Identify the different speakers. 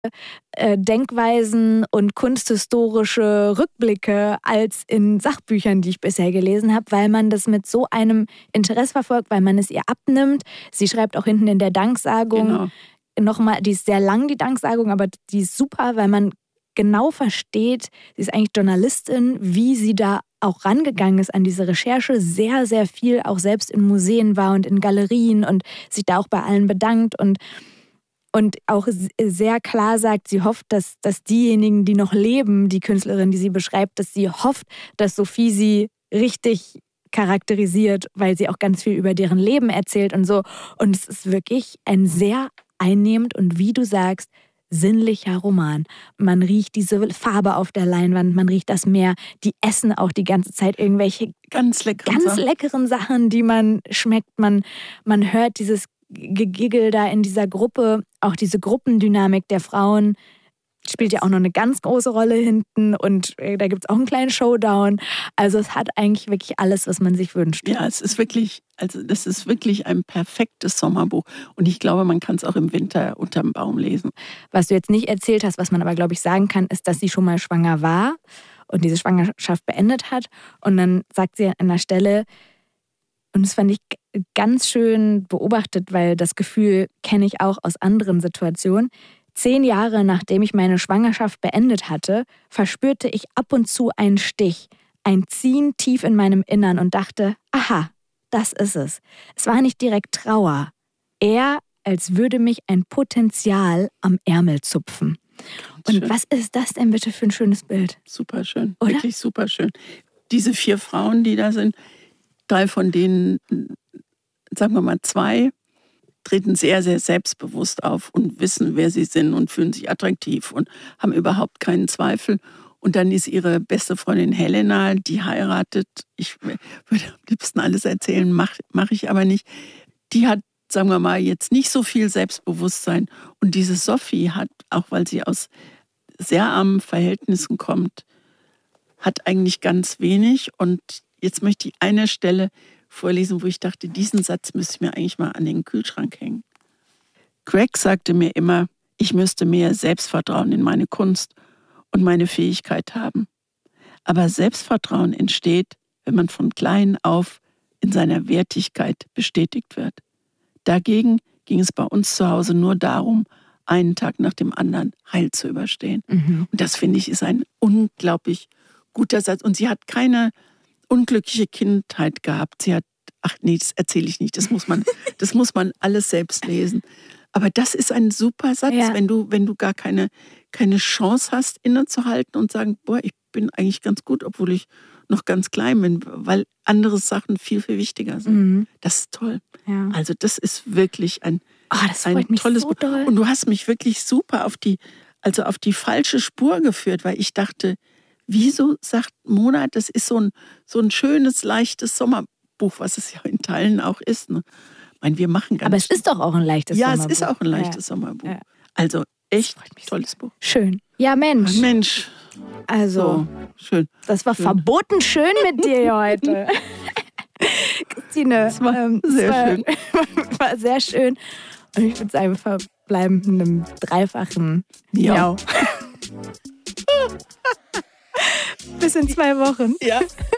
Speaker 1: Denkweisen und kunsthistorische Rückblicke als in Sachbüchern, die ich bisher gelesen habe, weil man das mit so einem Interesse verfolgt, weil man es ihr abnimmt. Sie schreibt auch hinten in der Danksagung nochmal, die ist sehr lang, die Danksagung, aber die ist super, weil man genau versteht, sie ist eigentlich Journalistin, wie sie da auch rangegangen ist an diese Recherche, sehr, sehr viel auch selbst in Museen war und in Galerien und sich da auch bei allen bedankt und auch sehr klar sagt, sie hofft, dass diejenigen, die noch leben, die Künstlerin, die sie beschreibt, dass sie hofft, dass Sophie sie richtig charakterisiert, weil sie auch ganz viel über deren Leben erzählt und so. Und es ist wirklich ein sehr einnehmend und, wie du sagst, sinnlicher Roman. Man riecht diese Farbe auf der Leinwand, man riecht das Meer, die essen auch die ganze Zeit irgendwelche ganz leckeren Sachen, die man schmeckt. Man hört dieses Gegiggel da in dieser Gruppe, auch diese Gruppendynamik der Frauen spielt ja auch noch eine ganz große Rolle hinten und da gibt es auch einen kleinen Showdown. Also es hat eigentlich wirklich alles, was man sich wünscht.
Speaker 2: Ja, das ist wirklich ein perfektes Sommerbuch und ich glaube, man kann es auch im Winter unterm Baum lesen.
Speaker 1: Was du jetzt nicht erzählt hast, was man aber, glaube ich, sagen kann, ist, dass sie schon mal schwanger war und diese Schwangerschaft beendet hat und dann sagt sie an einer Stelle, und das fand ich ganz schön beobachtet, weil das Gefühl kenne ich auch aus anderen Situationen. 10 Jahre nachdem ich meine Schwangerschaft beendet hatte, verspürte ich ab und zu einen Stich, ein Ziehen tief in meinem Innern und dachte, aha, das ist es. Es war nicht direkt Trauer, eher als würde mich ein Potenzial am Ärmel zupfen. Und schön. Was ist das denn bitte für ein schönes Bild?
Speaker 2: Super schön,
Speaker 1: oder?
Speaker 2: Wirklich super schön. Diese 4 Frauen, die da sind, 3 von denen, sagen wir mal 2, treten sehr, sehr selbstbewusst auf und wissen, wer sie sind und fühlen sich attraktiv und haben überhaupt keinen Zweifel. Und dann ist ihre beste Freundin Helena, die heiratet. Ich würde am liebsten alles erzählen, mach ich aber nicht. Die hat, sagen wir mal, jetzt nicht so viel Selbstbewusstsein. Und diese Sophie hat, auch weil sie aus sehr armen Verhältnissen kommt, hat eigentlich ganz wenig. Und jetzt möchte ich eine Stelle vorlesen, wo ich dachte, diesen Satz müsste ich mir eigentlich mal an den Kühlschrank hängen. Greg sagte mir immer, ich müsste mehr Selbstvertrauen in meine Kunst und meine Fähigkeit haben. Aber Selbstvertrauen entsteht, wenn man von klein auf in seiner Wertigkeit bestätigt wird. Dagegen ging es bei uns zu Hause nur darum, einen Tag nach dem anderen heil zu überstehen. Und das, finde ich, ist ein unglaublich guter Satz. Und sie hat keine unglückliche Kindheit gehabt. Sie hat, das erzähle ich nicht, das muss man alles selbst lesen. Aber das ist ein super Satz, ja. wenn du gar keine Chance hast, innezuhalten und sagen, ich bin eigentlich ganz gut, obwohl ich noch ganz klein bin, weil andere Sachen viel, viel wichtiger sind. Das ist toll. Ja. Also das ist wirklich ein tolles Buch. Doll. Und du hast mich wirklich super auf die falsche Spur geführt, weil ich dachte, wieso sagt Mona, das ist so ein schönes, leichtes Sommerbuch, was es ja in Teilen auch ist. Ne? Ich meine, wir machen ganz.
Speaker 1: Aber es ist doch auch ein leichtes Sommerbuch.
Speaker 2: Ja, es ist auch ein leichtes Sommerbuch. Ja. Also echt tolles Buch.
Speaker 1: Schön. Ja, Mensch.
Speaker 2: Mensch.
Speaker 1: Also,
Speaker 2: so, schön.
Speaker 1: Das war verboten schön mit dir heute. Christine,
Speaker 2: das war sehr schön.
Speaker 1: War sehr schön. Und ich würde sagen, wir verbleiben mit einem dreifachen Miau. Bis in 2 Wochen.
Speaker 2: Ja.